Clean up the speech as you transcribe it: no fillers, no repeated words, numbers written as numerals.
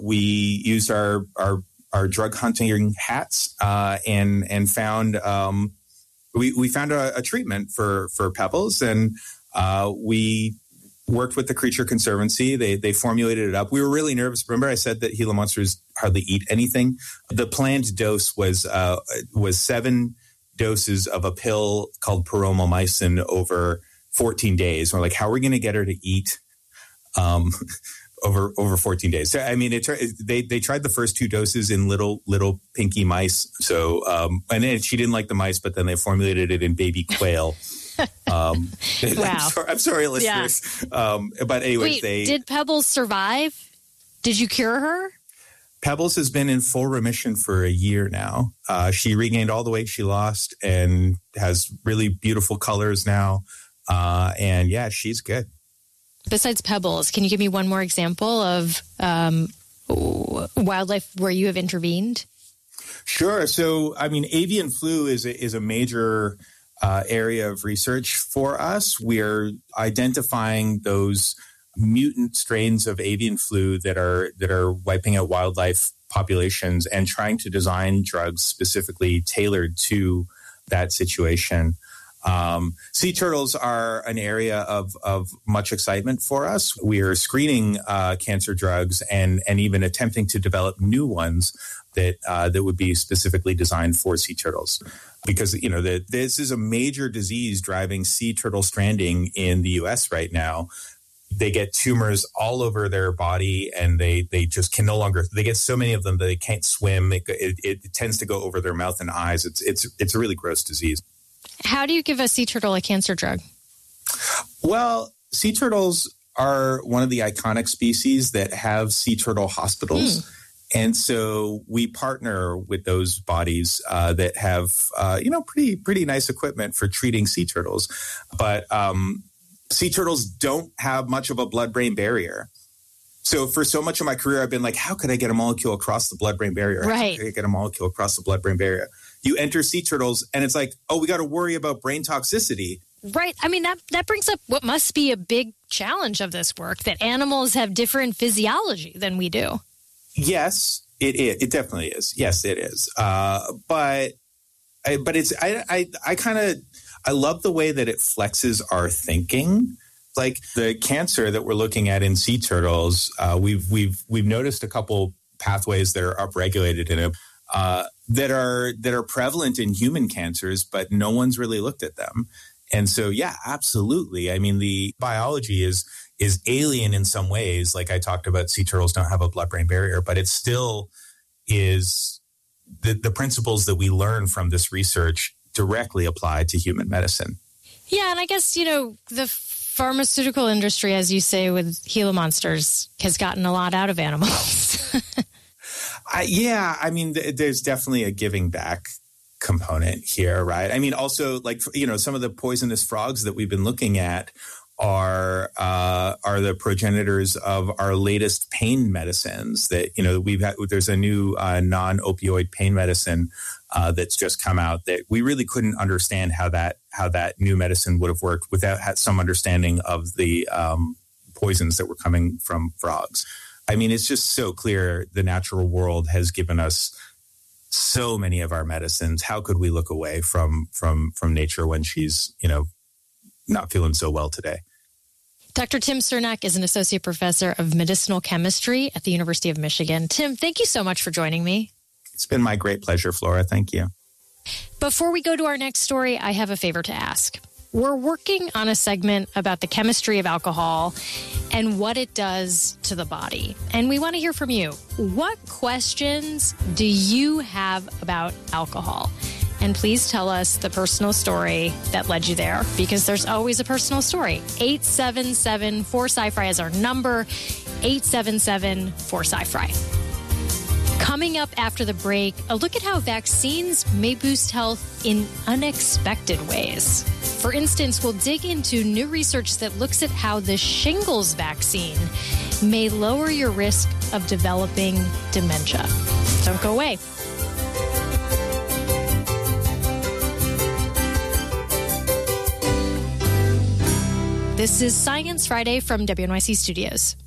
We used our drug hunting hats and found we found a treatment for Pebbles, and we worked with the Creature Conservancy. They formulated it up. We were really nervous. Remember, I said that Gila monsters hardly eat anything. The planned dose was 7 doses of a pill called paromomycin over 14 days. We're like, how are we going to get her to eat over 14 days? So, I mean, they tried the first 2 doses in little pinky mice. So, and then she didn't like the mice, but then they formulated it in baby quail. Wow. I'm sorry, listeners. Yeah. But anyways, did Pebbles survive? Did you cure her? Pebbles has been in full remission for a year now. She regained all the weight she lost and has really beautiful colors now. And yeah, she's good. Besides Pebbles, can you give me one more example of wildlife where you have intervened? Sure. So, I mean, avian flu is a major area of research for us. We're identifying those mutant strains of avian flu that are wiping out wildlife populations and trying to design drugs specifically tailored to that situation. Sea turtles are an area of much excitement for us. We are screening cancer drugs and even attempting to develop new ones that would be specifically designed for sea turtles. Because, you know, this is a major disease driving sea turtle stranding in the U.S. right now. They get tumors all over their body, and they just can no longer. They get so many of them that they can't swim. It tends to go over their mouth and eyes. It's a really gross disease. How do you give a sea turtle a cancer drug? Well, sea turtles are one of the iconic species that have sea turtle hospitals. And so we partner with those bodies that have, pretty nice equipment for treating sea turtles. But sea turtles don't have much of a blood-brain barrier. So for so much of my career, I've been like, how could I get a molecule across the blood-brain barrier? Right. How could I get a molecule across the blood-brain barrier? You enter sea turtles, and it's like, oh, we got to worry about brain toxicity. Right. I mean, that brings up what must be a big challenge of this work, that animals have different physiology than we do. Yes, it is. It definitely is. Yes, it is. But it's I love the way that it flexes our thinking. Like the cancer that we're looking at in sea turtles, we've noticed a couple pathways that are upregulated in it that are prevalent in human cancers, but no one's really looked at them. And so, yeah, absolutely. I mean, the biology is alien in some ways. Like I talked about, sea turtles don't have a blood-brain barrier, but it still is the principles that we learn from this research directly apply to human medicine. Yeah, and I guess, the pharmaceutical industry, as you say, with Gila monsters, has gotten a lot out of animals. There's definitely a giving back component here, right? I mean, also, like, some of the poisonous frogs that we've been looking at are the progenitors of our latest pain medicines that, we've had. There's a new non-opioid pain medicine that's just come out that we really couldn't understand how that new medicine would have worked without some understanding of the poisons that were coming from frogs. I mean, it's just so clear the natural world has given us so many of our medicines. How could we look away from nature when she's, not feeling so well today? Dr. Tim Cernak is an associate professor of medicinal chemistry at the University of Michigan. Tim, thank you so much for joining me. It's been my great pleasure, Flora. Thank you. Before we go to our next story, I have a favor to ask. We're working on a segment about the chemistry of alcohol and what it does to the body. And we want to hear from you. What questions do you have about alcohol? And please tell us the personal story that led you there, because there's always a personal story. 877-4SciFri is our number, 877-4SciFri. Coming up after the break, a look at how vaccines may boost health in unexpected ways. For instance, we'll dig into new research that looks at how the shingles vaccine may lower your risk of developing dementia. Don't go away. This is Science Friday from WNYC Studios.